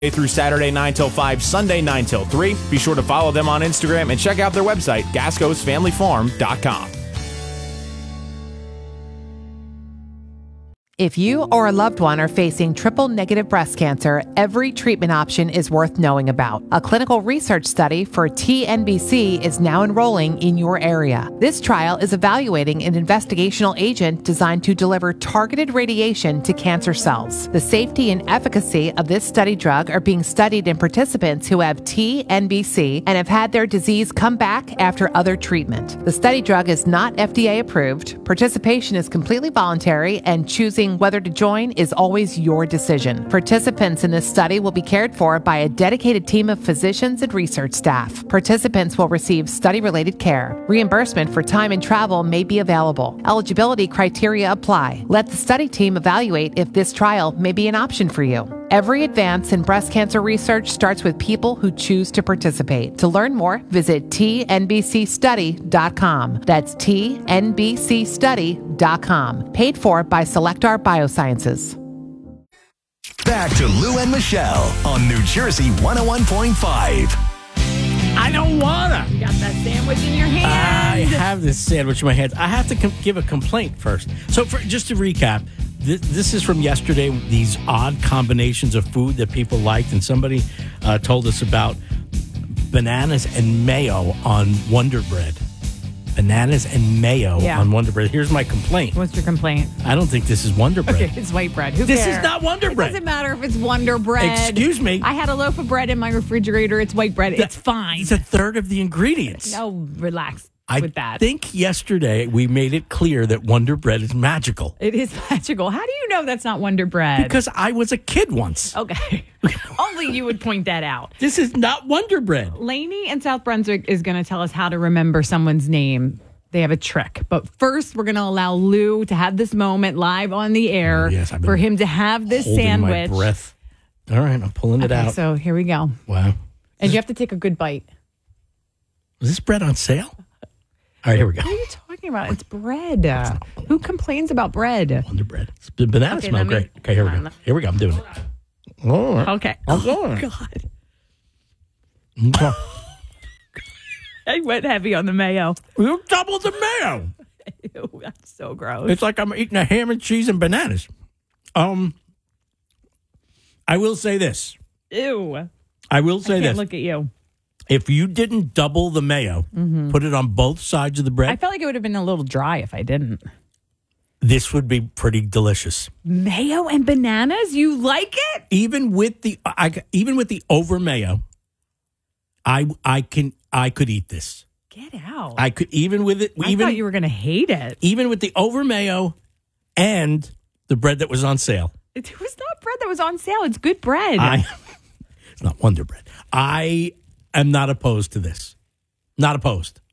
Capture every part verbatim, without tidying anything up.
through Saturday nine till five, Sunday nine till three. Be sure to follow them on Instagram and check out their website, gascos family farm dot com. If you or a loved one are facing triple-negative breast cancer, every treatment option is worth knowing about. A clinical research study for T N B C is now enrolling in your area. This trial is evaluating an investigational agent designed to deliver targeted radiation to cancer cells. The safety and efficacy of this study drug are being studied in participants who have T N B C and have had their disease come back after other treatment. The study drug is not F D A approved. Participation is completely voluntary, and choosing whether to join is always your decision. Participants in this study will be cared for by a dedicated team of physicians and research staff. Participants will receive study-related care. Reimbursement for time and travel may be available. Eligibility criteria apply. Let the study team evaluate if this trial may be an option for you. Every advance in breast cancer research starts with people who choose to participate. To learn more, visit T N B C study dot com. That's T N B C study dot com. Paid for by Selectar Biosciences. Back to Lou and Michelle on New Jersey one oh one point five. I don't wanna. You got that sandwich in your hand. I have this sandwich in my hands. I have to com- give a complaint first. So, for, just to recap, th- this is from yesterday. These odd combinations of food that people liked, and somebody uh, told us about bananas and mayo on Wonder Bread. Bananas and mayo Yeah. on Wonder Bread. Here's my complaint. What's your complaint? I don't think this is Wonder Bread. Okay, it's white bread. Who This cares? is not Wonder It Bread. doesn't matter if it's Wonder Bread. Excuse me. I had a loaf of bread in my refrigerator. It's white bread. That- It's fine. It's a third of the ingredients. No, relax I with that. think yesterday we made it clear that Wonder Bread is magical. It is magical. How do you know that's not Wonder Bread? Because I was a kid once. Okay. Only you would point that out. This is not Wonder Bread. Lainey in South Brunswick is going to tell us how to remember someone's name. They have a trick. But first, we're going to allow Lou to have this moment live on the air Oh, yes, I've been for him to have this Holding sandwich. my breath. All right, I'm pulling it Okay, out. so here we go. Wow. And you have to take a good bite. Is this bread on sale? All right, here we go. What are you talking about? It's bread. Who complains about bread? Wonder Bread. The banana Okay, smell let me- great. Okay, here we hold go. on. Here we go. I'm doing it. All right. Okay. I'm Oh, going. God. Okay. I went heavy on the mayo. You doubled the mayo. Ew, that's so gross. It's like I'm eating a ham and cheese and bananas. Um, I will say this. Ew. I will say I can't this. look at you. If you didn't double the mayo, put it on both sides of the bread, I felt like it would have been a little dry if I didn't. this would be pretty delicious. Mayo and bananas? You like it? Even with the I, even with the over mayo, I I can I could eat this. Get out. I could even with it I even thought you were going to hate it. even with the over mayo and the bread that was on sale. It was not bread that was on sale. It's good bread. I it's not Wonder Bread. I am not opposed to this. Not opposed.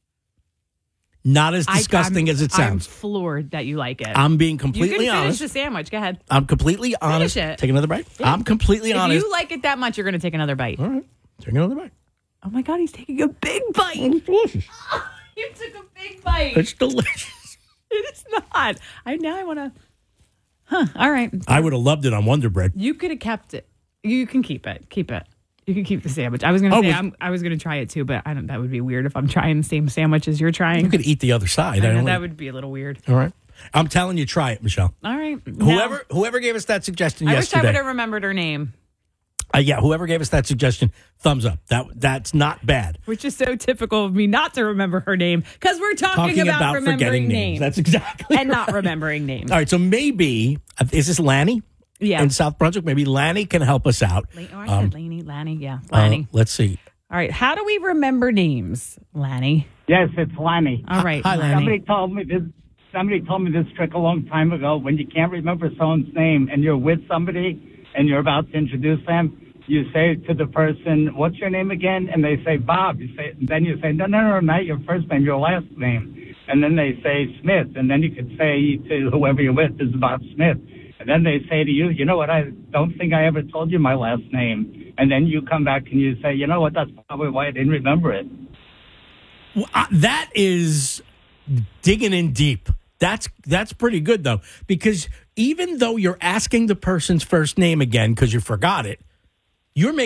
Not as disgusting I, as it sounds. I'm floored that you like it. I'm being you completely can finish honest. the sandwich. Go ahead. I'm completely honest. it. Take another bite. Yeah. I'm completely If honest. you like it that much, you're going to take another bite. All right. Take another bite. Oh my God, he's taking a big bite. It's delicious. You took a big bite. It's delicious. It is not. I now I want to. Huh. All right. I would have loved it on Wonder Bread. You could have kept it. You can keep it. Keep it. You can keep the sandwich. I was gonna Oh, say was- I'm, I was gonna try it too, but I don't. That would be weird if I'm trying the same sandwich as you're trying. You could eat the other side. I I know, don't that like- would be a little weird. All right. I'm telling you, try it, Michelle. All right. Whoever whoever gave us that suggestion Now, I wish I yesterday. would have remembered her name, uh, yeah, whoever gave us that suggestion, thumbs up. That that's not bad. which is so typical of me not to remember her name because we're talking, Talking about, about, remembering forgetting names. names, That's exactly and not right. remembering names. All right, so maybe uh, is this Lanny? Yeah. In South Brunswick, maybe Lanny can help us out. La- oh, I Um, said Laney, Lanny, yeah, uh, Lanny. let's see. All right. How do we remember names, Lanny? Yes, it's Lanny. All right, Hi, Lanny. Somebody told me this. Somebody told me this trick a long time ago. When you can't remember someone's name and you're with somebody and you're about to introduce them, you say to the person, "What's your name again?" And they say Bob. You say, then you say, "No, no, no, not your first name, your last name." And then they say Smith, and then you could say to whoever you're with, "This is Bob Smith." And then they say to you, "You know what? I don't think I ever told you my last name." And then you come back and you say, "You know what? That's probably why I didn't remember it." Well, uh, that is digging in deep. That's that's pretty good though, because even though you're asking the person's first name again because you forgot it, you're making